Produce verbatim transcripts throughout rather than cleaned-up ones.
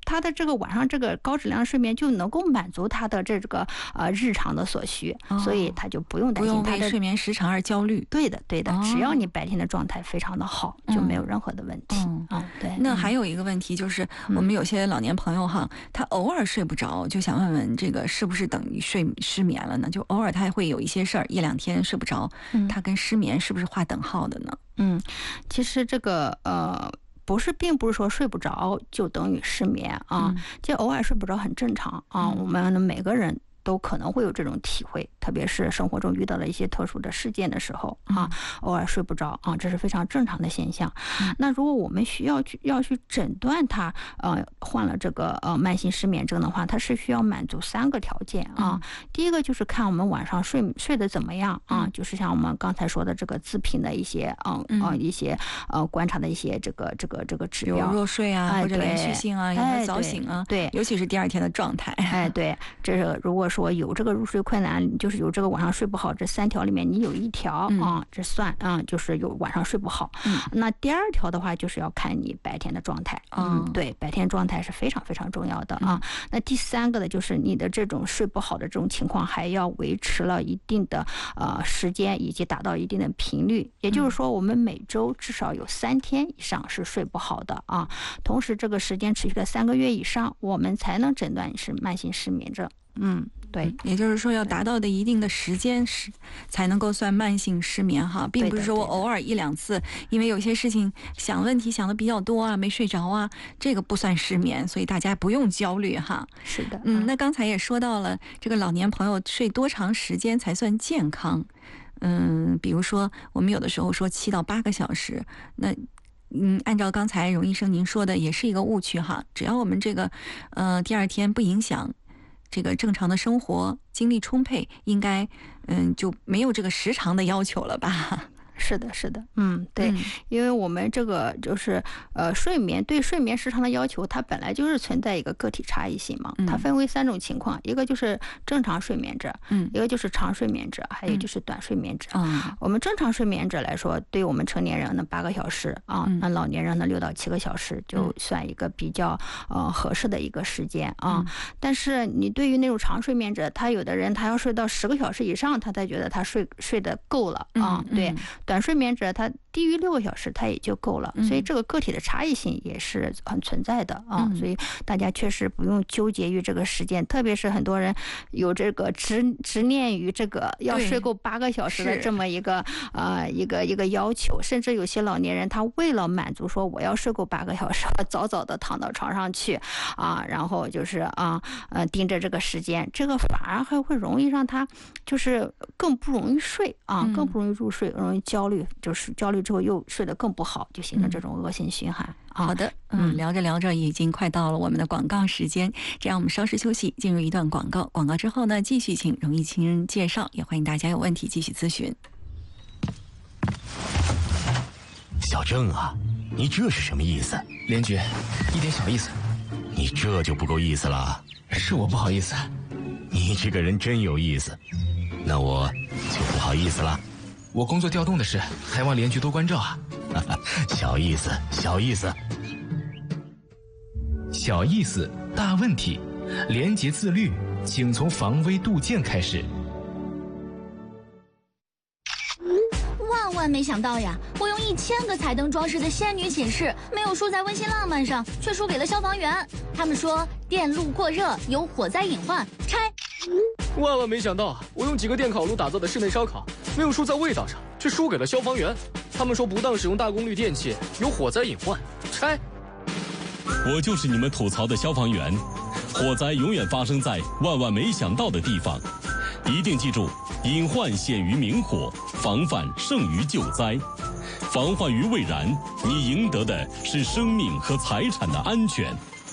他的这个晚上这个高质量睡眠就能够满足他的这个呃日常的所需，哦、所以他就不用担心他的不用为睡眠时长而焦虑。 对的，对的， 哦、 只要你白天的状态非常的好，嗯、就没有任何的问题。 嗯， 嗯对。 那还有一个问题就是，嗯、我们有些老年朋友哈，他偶尔睡不着，就想问问这个是不是等于睡失眠了呢？就偶尔他还会有一些事儿，一两天睡不着，嗯、他跟失眠是不是划等号的呢？ 嗯，其实这个呃。不是，并不是说睡不着就等于失眠啊，这、嗯、偶尔睡不着很正常啊，嗯、我们每个人都可能会有这种体会，特别是生活中遇到了一些特殊的事件的时候啊，嗯、偶尔睡不着啊，这是非常正常的现象。嗯、那如果我们需要去要去诊断他呃患了这个呃慢性失眠症的话，它是需要满足三个条件啊。嗯、第一个就是看我们晚上睡睡得怎么样啊，嗯、就是像我们刚才说的这个自评的一些嗯嗯、呃、一些呃观察的一些这个这个这个指标， 比如弱睡啊，哎、或者连续性啊，有没有早醒啊？ 对， 尤其是第二天的状态。 哎，对，这是如果说有这个入睡困难，就是有这个晚上睡不好，这三条里面你有一条、嗯、啊，这算啊，就是有晚上睡不好。嗯，那第二条的话就是要看你白天的状态。嗯，嗯对，白天状态是非常非常重要的啊。嗯、那第三个呢，就是你的这种睡不好的这种情况还要维持了一定的呃时间，以及达到一定的频率。也就是说，我们每周至少有三天以上是睡不好的啊。同时，这个时间持续了三个月以上，我们才能诊断你是慢性失眠症。嗯，对， 也就是说要达到的一定的时间是才能够算慢性失眠哈，并不是说我偶尔一两次，因为有些事情想问题想的比较多啊，没睡着啊，这个不算失眠，所以大家不用焦虑哈。 是的， 嗯，那刚才也说到了这个老年朋友睡多长时间才算健康？嗯，比如说我们有的时候说七到八个小时，那。嗯，按照刚才荣医生您说的，也是一个误区哈。只要我们这个，呃，第二天不影响这个正常的生活，精力充沛，应该嗯就没有这个时长的要求了吧？ 是的，是的，嗯，对，嗯、因为我们这个就是呃，睡眠对睡眠时长的要求，它本来就是存在一个个体差异性嘛。嗯、它分为三种情况，一个就是正常睡眠者，嗯，一个就是长睡眠者，还有就是短睡眠者。嗯，我们正常睡眠者来说，对我们成年人的八个小时啊，嗯、那老年人的六到七个小时就算一个比较呃合适的一个时间啊。嗯、但是你对于那种长睡眠者，他有的人他要睡到十个小时以上，他才觉得他睡睡得够了啊。嗯、对。短睡眠者他低于六个小时他也就够了，所以这个个体的差异性也是很存在的啊，所以大家确实不用纠结于这个时间，特别是很多人有这个执执念于这个要睡够八个小时的这么一个呃一个一个要求，甚至有些老年人他为了满足说我要睡够八个小时，早早的躺到床上去啊，然后就是啊呃盯着这个时间，这个反而还会容易让他就是更不容易睡啊，更不容易入睡，容易焦虑，就是焦虑之后又睡得更不好，就形成这种恶性循环。 嗯、好的，嗯，聊着聊着已经快到了我们的广告时间，这样我们稍事休息，进入一段广告。广告之后呢，继续请荣毅亲人介绍，也欢迎大家有问题继续咨询。 小郑啊，你这是什么意思？ 连局，一点小意思。 你这就不够意思了。 是我不好意思。 你这个人真有意思，那我就不好意思了。 我工作调动的事，还望连局多关照啊。 小意思，小意思， 小意思，大问题。廉洁自律，请从防微杜渐开始。 万万没想到呀！我用一千个彩灯装饰的仙女寝室，没有输在温馨浪漫上，却输给了消防员。他们说电路过热有火灾隐患，拆。 万万没想到，我用几个电烤炉打造的室内烧烤，没有输在味道上，却输给了消防员。他们说不当使用大功率电器有火灾隐患，拆。 我就是你们吐槽的消防员，火灾永远发生在万万没想到的地方。一定记住，隐患显于明火，防范胜于救灾。防患于未然，你赢得的是生命和财产的安全。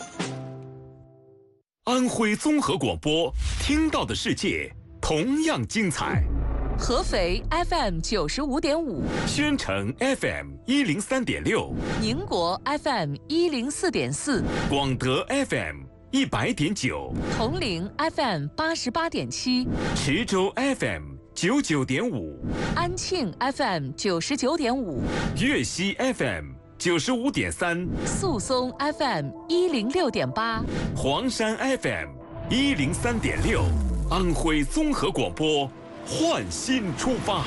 安徽综合广播，听到的世界同样精彩。 合肥 F M 九十五点五， 宣城 F M 一零三点六， 宁国 F M 一零四点四， 广德 F M 一百点九， 铜陵 F M 八十八点七， 池州 F M 九九点五， 安庆 F M 九十九点五， 粤西 F M 九十五点三， 速松 F M 一零六点八， 黄山 F M 一零三点六，安徽综合广播，焕新出发。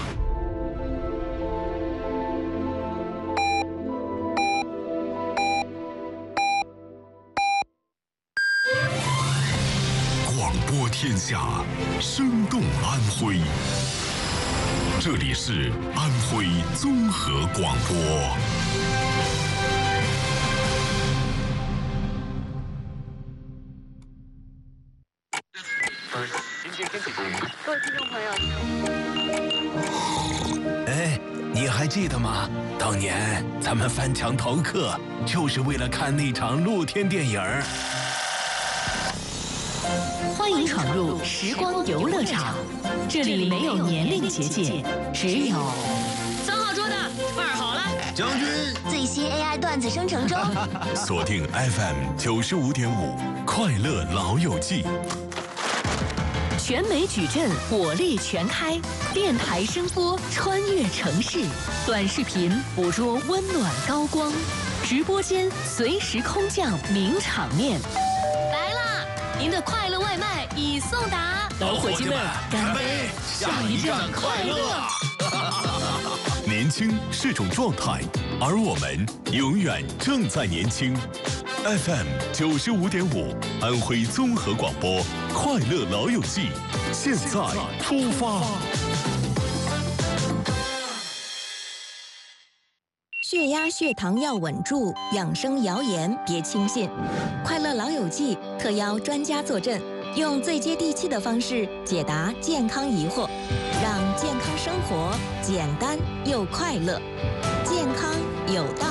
广播天下，生动安徽。这里是安徽综合广播。 各位听众朋友， 哎，你还记得吗？当年咱们翻墙逃课，就是为了看那场露天电影。 欢迎闯入时光游乐场，这里没有年龄结界，只有三号桌的办好了， 将军最新 A I 段子生成中。 锁定 F M 九十五点五，快乐老友记。 全美矩阵火力全开，电台声波穿越城市，短视频捕捉温暖高光，直播间随时空降名场面。 来啦！您的快乐外卖已送达， 老伙计们，干杯！下一站快乐！年轻是种状态，而我们永远正在年轻。F M 九十五点五，安徽综合广播，快乐老友记，现在出发。 血压、血糖要稳住，养生谣言别轻信。快乐老友记特邀专家坐镇，用最接地气的方式解答健康疑惑，让健康生活简单又快乐，健康有道。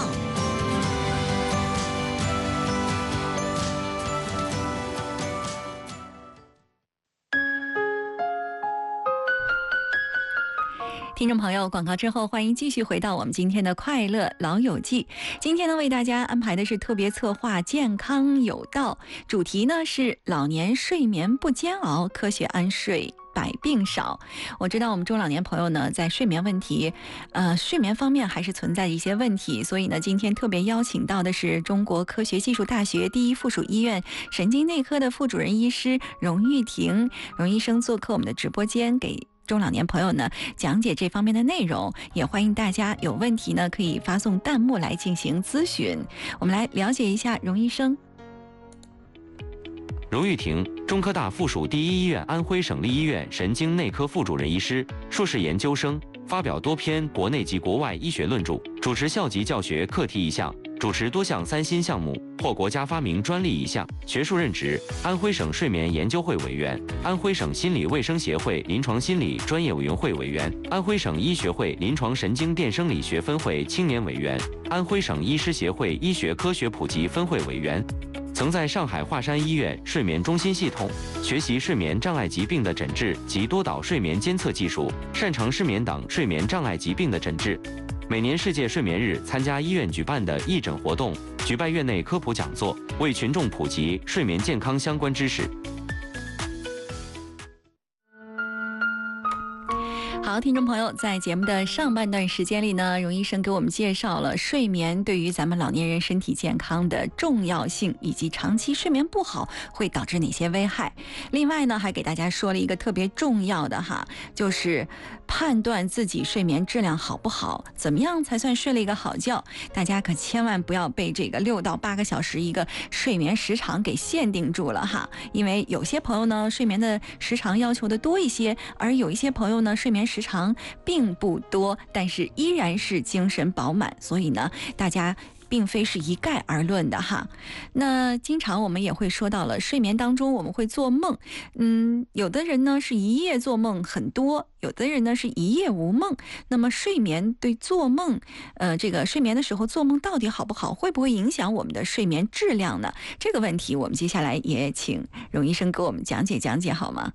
听众朋友，广告之后，欢迎继续回到我们今天的快乐老友记。今天呢，为大家安排的是特别策划健康有道，主题呢是老年睡眠不煎熬，科学安睡百病少。我知道我们中老年朋友呢，在睡眠问题，呃，睡眠方面还是存在一些问题，所以呢，今天特别邀请到的是中国科学技术大学第一附属医院神经内科的副主任医师荣玉婷，荣医生做客我们的直播间，给中老年朋友呢讲解这方面的内容，也欢迎大家有问题呢可以发送弹幕来进行咨询。我们来了解一下荣医生。 荣玉婷，中科大附属第一医院安徽省立医院神经内科副主任医师，硕士研究生，发表多篇国内及国外医学论著，主持校级教学课题一项，主持多项三新项目，获国家发明专利一项，学术任职安徽省睡眠研究会委员、安徽省心理卫生协会临床心理专业委员会委员、安徽省医学会临床神经电生理学分会青年委员、安徽省医师协会医学科学普及分会委员。曾在上海华山医院睡眠中心系统学习睡眠障碍疾病的诊治及多导睡眠监测技术，擅长失眠等睡眠障碍疾病的诊治。每年世界睡眠日参加医院举办的义诊活动，举办院内科普讲座，为群众普及睡眠健康相关知识。 好，听众朋友，在节目的上半段时间里呢，荣医生给我们介绍了睡眠对于咱们老年人身体健康的重要性，以及长期睡眠不好会导致哪些危害。另外呢，还给大家说了一个特别重要的哈，就是判断自己睡眠质量好不好，怎么样才算睡了一个好觉。大家可千万不要被这个六到八个小时一个睡眠时长给限定住了哈，因为有些朋友呢，睡眠的时长要求的多一些，而有一些朋友呢，睡眠时长并不多，但是依然是精神饱满，所以呢，大家并非是一概而论的哈。那经常我们也会说到了，睡眠当中我们会做梦，嗯，有的人呢是一夜做梦很多，有的人呢是一夜无梦。那么睡眠对做梦，呃，这个睡眠的时候做梦到底好不好，会不会影响我们的睡眠质量呢？这个问题我们接下来也请荣医生给我们讲解讲解好吗？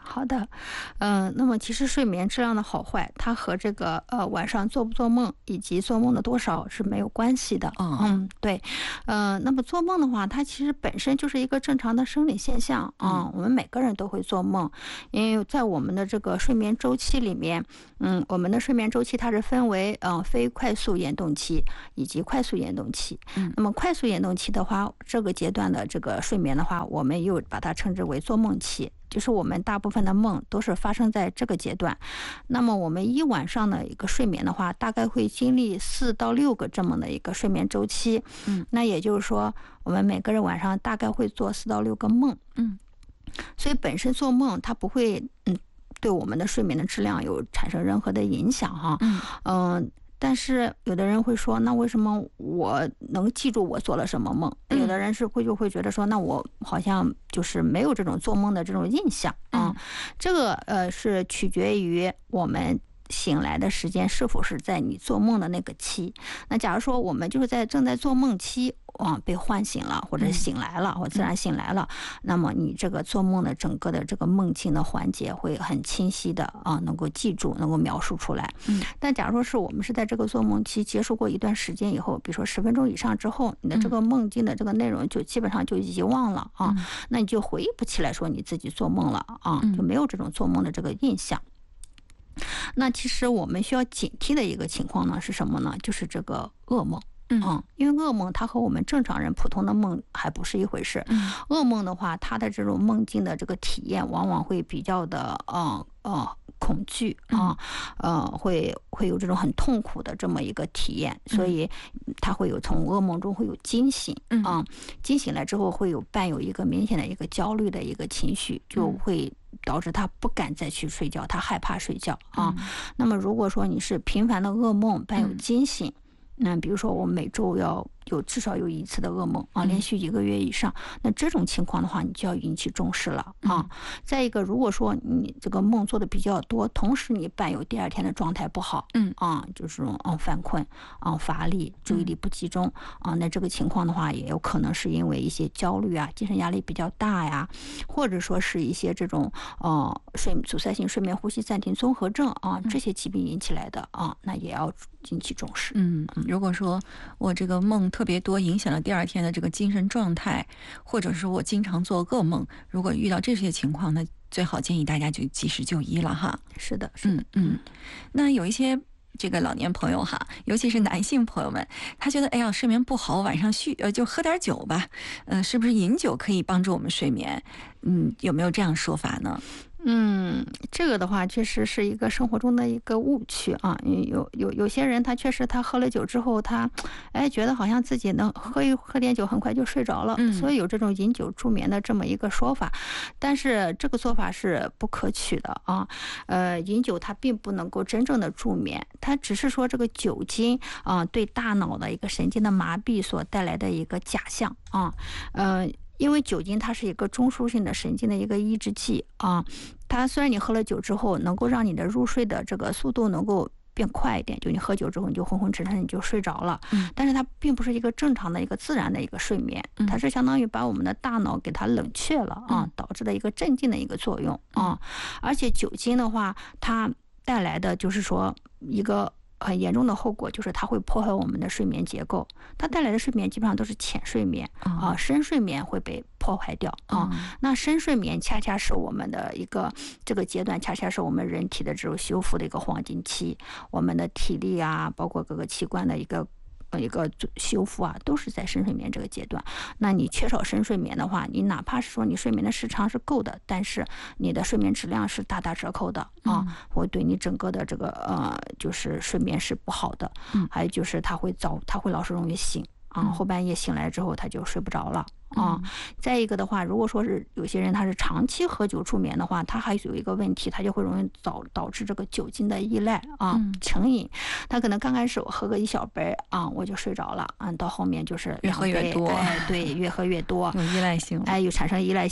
好的，嗯、呃，那么其实睡眠质量的好坏，它和这个呃晚上做不做梦以及做梦的多少是没有关系的。 哦、 嗯，对，呃，那么做梦的话，它其实本身就是一个正常的生理现象啊、嗯。我们每个人都会做梦，因为在我们的这个睡眠周期里面，嗯，我们的睡眠周期它是分为呃非快速眼动期以及快速眼动期。 嗯， 那么快速眼动期的话，这个阶段的这个睡眠的话，我们又把它称之为做梦期。就是我们大部分的梦都是发生在这个阶段，那么我们一晚上的一个睡眠的话，大概会经历四到六个这么的一个睡眠周期。 嗯， 那也就是说，我们每个人晚上大概会做四到六个梦。 嗯， 所以本身做梦它不会嗯对我们的睡眠的质量有产生任何的影响哈。 嗯嗯。呃但是有的人会说，那为什么我能记住我做了什么梦？有的人是会就会觉得说，那我好像就是没有这种做梦的这种印象啊。这个呃是取决于我们醒来的时间是否是在你做梦的那个期。那假如说我们就是在正在做梦期啊被唤醒了，或者醒来了，或自然醒来了，那么你这个做梦的整个的这个梦境的环节会很清晰的啊能够记住，能够描述出来。 嗯， 但假如说是我们是在这个做梦期结束过一段时间以后，比如说十分钟以上之后，你的这个梦境的这个内容就基本上就遗忘了啊， 嗯、 那你就回忆不起来说你自己做梦了啊，就没有这种做梦的这个印象。那其实我们需要警惕的一个情况呢是什么呢？就是这个噩梦。嗯，因为噩梦它和我们正常人普通的梦还不是一回事。 嗯， 噩梦的话，它的这种梦境的这个体验往往会比较的呃呃恐惧啊，呃会会有这种很痛苦的这么一个体验，所以它会有从噩梦中会有惊醒啊，惊醒来之后会有伴有一个明显的一个焦虑的一个情绪，就会导致他不敢再去睡觉，他害怕睡觉啊。那么如果说你是频繁的噩梦伴有惊醒，那比如说我每周要有至少有一次的噩梦啊，连续一个月以上，那这种情况的话，你就要引起重视了啊。再一个，如果说你这个梦做的比较多，同时你伴有第二天的状态不好， 嗯啊，就是这种啊犯困啊乏力、注意力不集中啊，那这个情况的话，也有可能是因为一些焦虑啊、精神压力比较大呀，或者说是一些这种呃睡阻塞性睡眠呼吸暂停综合症啊这些疾病引起来的啊，那也要引起重视。 嗯，如果说我这个梦特别多，影响了第二天的这个精神状态，或者是我经常做噩梦，如果遇到这些情况，那最好建议大家就及时就医了哈。 是的，是的， 嗯嗯。那有一些这个老年朋友哈，尤其是男性朋友们，他觉得哎呀睡眠不好，晚上酗呃就喝点酒吧，呃是不是饮酒可以帮助我们睡眠？嗯，有没有这样说法呢？ 嗯，这个的话确实是一个生活中的一个误区啊。有有有些人他确实他喝了酒之后，他哎觉得好像自己能喝一喝点酒很快就睡着了， 嗯、 所以有这种饮酒助眠的这么一个说法。但是这个做法是不可取的啊。呃，饮酒它并不能够真正的助眠，它只是说这个酒精啊对大脑的一个神经的麻痹所带来的一个假象啊。呃。因为酒精它是一个中枢性的神经的一个抑制剂啊，它虽然你喝了酒之后能够让你的入睡的这个速度能够变快一点，就你喝酒之后你就昏昏沉沉你就睡着了， 嗯， 但是它并不是一个正常的一个自然的一个睡眠，它是相当于把我们的大脑给它冷却了啊，导致的一个镇静的一个作用啊，而且酒精的话它带来的就是说一个很严重的后果，就是它会破坏我们的睡眠结构，它带来的睡眠基本上都是浅睡眠啊，深睡眠会被破坏掉啊。那深睡眠恰恰是我们的一个这个阶段，恰恰是我们人体的这种修复的一个黄金期，我们的体力啊，包括各个器官的一个一个修复啊，都是在深睡眠这个阶段。那你缺少深睡眠的话，你哪怕是说你睡眠的时长是够的，但是你的睡眠质量是大打折扣的啊，会对你整个的这个呃就是睡眠是不好的。 嗯， 还有就是他会早，他会老是容易醒啊，后半夜醒来之后他就睡不着了。啊，再一个的话，如果说是有些人他是长期喝酒助眠的话，他还有一个问题，他就会容易导导致这个酒精的依赖啊， 嗯、 成瘾。他可能刚开始我喝个一小杯啊，我就睡着了，啊，到后面就是越喝越多， 哎，对，越喝越多， 有依赖性， 哎，有产生依赖性。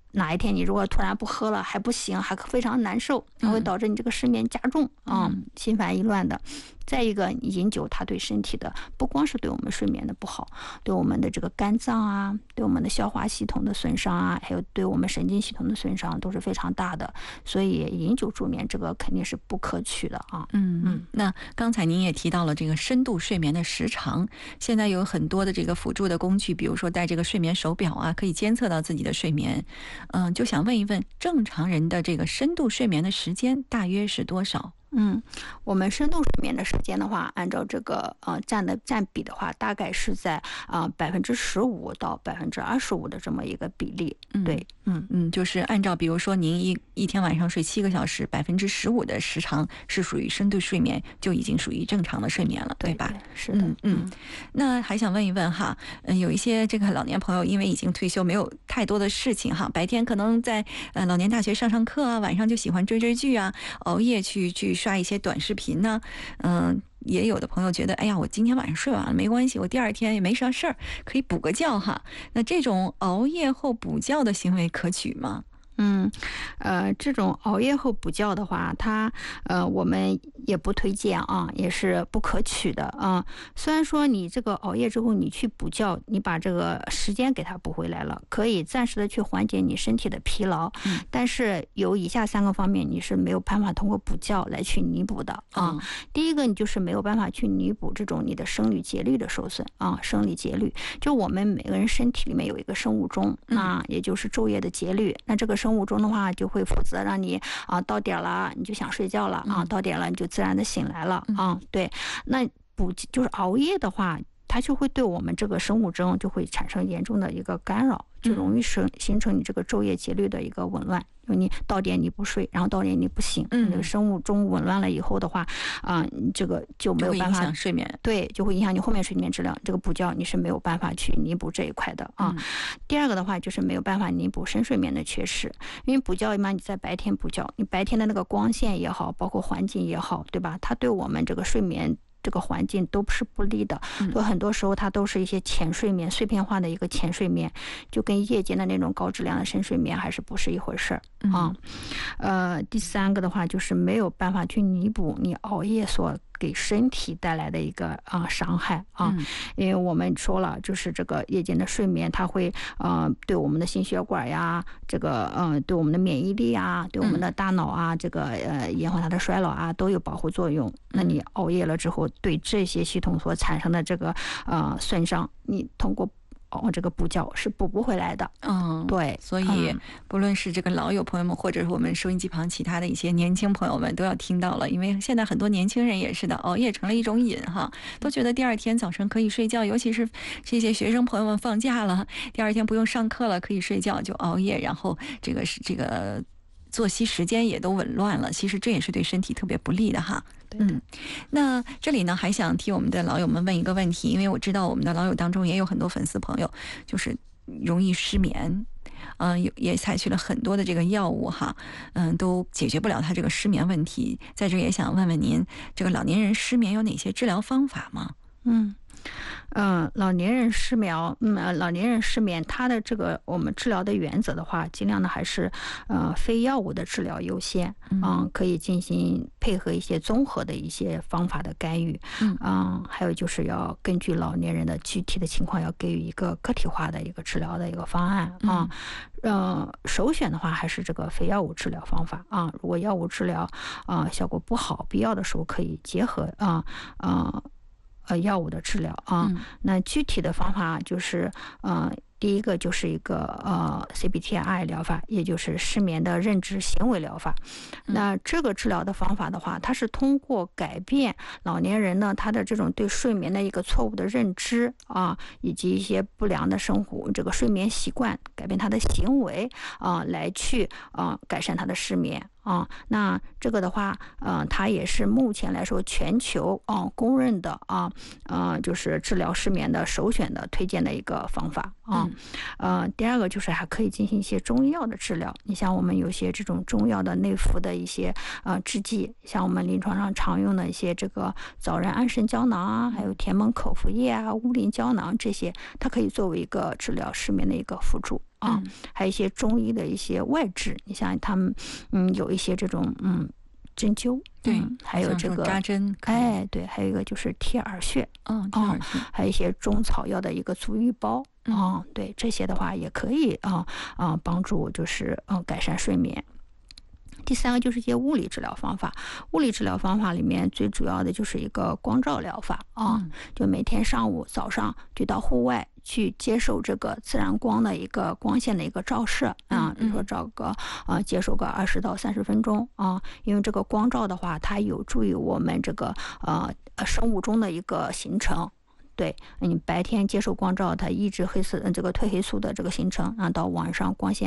哪一天你如果突然不喝了还不行，还非常难受，它会导致你这个失眠加重啊、嗯，心烦意乱的。再一个，饮酒它对身体的不光是对我们睡眠的不好，对我们的这个肝脏啊，对我们的消化系统的损伤啊，还有对我们神经系统的损伤都是非常大的。所以饮酒助眠这个肯定是不可取的啊。 嗯嗯。那刚才您也提到了这个深度睡眠的时长，现在有很多的这个辅助的工具，比如说戴这个睡眠手表啊，可以监测到自己的睡眠。嗯，就想问一问，正常人的这个深度睡眠的时间大约是多少？ 嗯，我们深度睡眠的时间的话，按照这个呃占的占比的话，大概是在啊百分之十五到百分之二十五的这么一个比例。 嗯、 对， 嗯嗯，就是按照比如说您一一天晚上睡七个小时，百分之十五的时长是属于深度睡眠，就已经属于正常的睡眠了，对吧？ 对，是的。 嗯嗯。那还想问一问哈，嗯，有一些这个老年朋友因为已经退休，没有太多的事情哈，白天可能在呃老年大学上上课啊，晚上就喜欢追追剧啊，熬夜去去刷一些短视频呢，嗯、呃，也有的朋友觉得，哎呀，我今天晚上睡晚了没关系，我第二天也没啥事儿，可以补个觉哈。那这种熬夜后补觉的行为可取吗？ 嗯，呃，这种熬夜后补觉的话，它呃我们也不推荐啊，也是不可取的啊。虽然说你这个熬夜之后你去补觉，你把这个时间给它补回来了，可以暂时的去缓解你身体的疲劳， 嗯、 但是有以下三个方面你是没有办法通过补觉来去弥补的啊。 嗯、 第一个，你就是没有办法去弥补这种你的生理节律的受损啊，生理节律，就我们每个人身体里面有一个生物钟，那也就是昼夜的节律，那这个生物钟的话就会负责让你啊到点了你就想睡觉了啊，到点了你就自然的醒来了啊。对，那补就是熬夜的话，它就会对我们这个生物钟就会产生严重的一个干扰，就容易生形成你这个昼夜节律的一个紊乱。就你到点你不睡，然后到点你不醒， 嗯， 这个生物钟紊乱了以后的话，啊、呃，这个就没有办法影响睡眠， 对，就会影响你后面睡眠质量。这个补觉你是没有办法去弥补这一块的啊。 嗯、 第二个的话就是没有办法弥补深睡眠的缺失，因为补觉一般你在白天补觉，你白天的那个光线也好，包括环境也好，对吧？它对我们这个睡眠这个环境都是不利的，所以很多时候它都是一些浅睡眠、碎片化的一个浅睡眠，就跟夜间的那种高质量的深睡眠还是不是一回事儿啊。呃，第三个的话就是没有办法去弥补你熬夜所给身体带来的一个啊、呃、伤害啊、嗯，因为我们说了，就是这个夜间的睡眠，它会呃对我们的心血管呀，这个呃对我们的免疫力啊，对我们的大脑啊，嗯、这个呃延缓它的衰老啊，都有保护作用。那你熬夜了之后，对这些系统所产生的这个呃损伤，你通过哦，这个补觉是补不回来的。 嗯， 对， 所以不论是这个老友朋友们，或者是我们收音机旁其他的一些年轻朋友们，都要听到了，因为现在很多年轻人也是的，熬夜成了一种瘾哈，都觉得第二天早晨可以睡觉，尤其是这些学生朋友们放假了，第二天不用上课了，可以睡觉就熬夜，然后这个是这个作息时间也都紊乱了，其实这也是对身体特别不利的哈。嗯，那这里呢还想替我们的老友们问一个问题，因为我知道我们的老友当中也有很多粉丝朋友就是容易失眠，嗯、呃，也采取了很多的这个药物哈，嗯，都解决不了他这个失眠问题。在这也想问问您，这个老年人失眠有哪些治疗方法吗？ 嗯。嗯，老年人失眠，嗯，老年人失眠，他的这个我们治疗的原则的话，尽量的还是呃非药物的治疗优先，嗯，嗯可以进行配合一些综合的一些方法的干预，嗯，嗯还有就是要根据老年人的具体的情况，要给予一个个体化的一个治疗的一个方案啊。嗯，呃，首选的话还是这个非药物治疗方法啊。如果药物治疗啊、呃、效果不好，必要的时候可以结合啊啊。呃呃，药物的治疗啊、嗯，那具体的方法就是，呃，第一个就是一个呃 C B T I 疗法，也就是失眠的认知行为疗法。嗯、那这个治疗的方法的话，它是通过改变老年人呢他的这种对睡眠的一个错误的认知啊，以及一些不良的生活这个睡眠习惯，改变他的行为啊，来去啊改善他的失眠。啊，那这个的话，呃，它也是目前来说全球啊公认的啊，呃，就是治疗失眠的首选的推荐的一个方法啊。嗯、呃，第二个就是还可以进行一些中医药的治疗。你像我们有些这种中药的内服的一些呃制剂，像我们临床上常用的一些这个枣仁安神胶囊啊，还有田蒙口服液啊、乌灵胶囊这些，它可以作为一个治疗失眠的一个辅助。 啊，嗯、还有一些中医的一些外治，你像他们嗯有一些这种嗯针灸， 对， 嗯、还有这个扎针， 哎对，还有一个就是贴耳穴， 嗯，贴耳穴、 啊，还有一些中草药的一个足浴包。啊、嗯，对，这些的话也可以啊啊帮助就是嗯改善睡眠。第三个就是一些物理治疗方法，物理治疗方法里面最主要的就是一个光照疗法啊，嗯、就每天上午早上就到户外去接受这个自然光的一个光线的一个照射啊，比如说照个啊接受个二十到三十分钟啊，因为这个光照的话，它有助于我们这个呃生物钟的一个形成。对，你白天接受光照，它抑制黑色这个褪黑素的这个形成，啊，到晚上光线